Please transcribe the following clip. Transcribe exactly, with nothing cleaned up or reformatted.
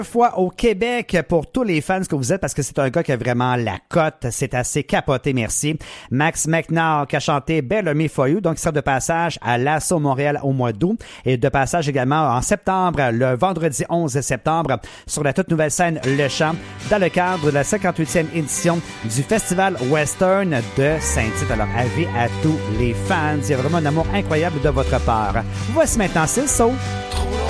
fois au Québec pour tous les fans que vous êtes parce que c'est un gars qui a vraiment la cote. C'est assez capoté, merci. Max McNair qui a chanté Better Me For You, donc il sera de passage à l'Assaut Montréal au mois d'août et de passage également en septembre, le vendredi onze septembre, sur la toute nouvelle scène Le Champ dans le cadre de la cinquante-huitième édition du Festival Western de Saint-Tite. Alors, avis à tous les fans. Il y a vraiment un amour incroyable de votre part. Voici maintenant, c'est le saut.